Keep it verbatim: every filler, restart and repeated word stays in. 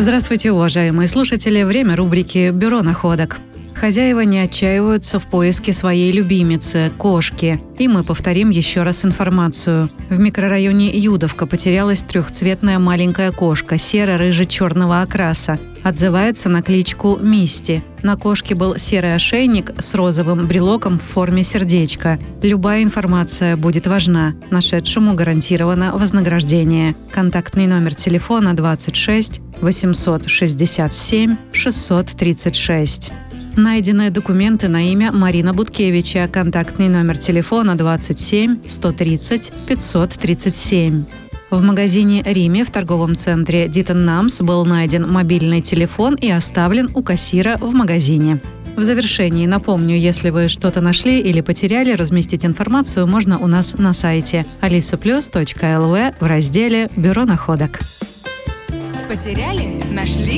Здравствуйте, уважаемые слушатели! Время рубрики «Бюро находок». Хозяева не отчаиваются в поиске своей любимицы – кошки. И мы повторим еще раз информацию. В микрорайоне Юдовка потерялась трехцветная маленькая кошка серо-рыже-черного окраса. Отзывается на кличку Мисти. На кошке был серый ошейник с розовым брелоком в форме сердечка. Любая информация будет важна. Нашедшему гарантировано вознаграждение. Контактный номер телефона двадцать шесть восемьсот шестьдесят семь шестьсот тридцать шесть. Найдены документы на имя Марина Буткевича. Контактный номер телефона двадцать семь сто тридцать пятьсот тридцать семь. В магазине «Риме» в торговом центре «Дитон Намс» был найден мобильный телефон и оставлен у кассира в магазине. В завершении напомню, если вы что-то нашли или потеряли, разместить информацию можно у нас на сайте алиса плюс точка эл ви в разделе «Бюро находок». Потеряли? Нашли?